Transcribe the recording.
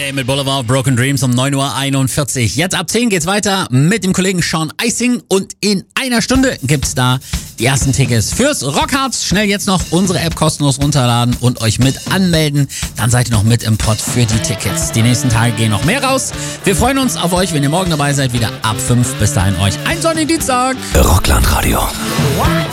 Mayday mit Boulevard of Broken Dreams um 9:41 Uhr. Jetzt ab 10 geht's weiter mit dem Kollegen Sean Icing und in einer Stunde gibt's da die ersten Tickets fürs Rockharz. Schnell jetzt noch unsere App kostenlos runterladen und euch mit anmelden. Dann seid ihr noch mit im Pott für die Tickets. Die nächsten Tage gehen noch mehr raus. Wir freuen uns auf euch, wenn ihr morgen dabei seid, wieder ab 5. Bis dahin euch einen sonnigen Dienstag. Rockland Radio.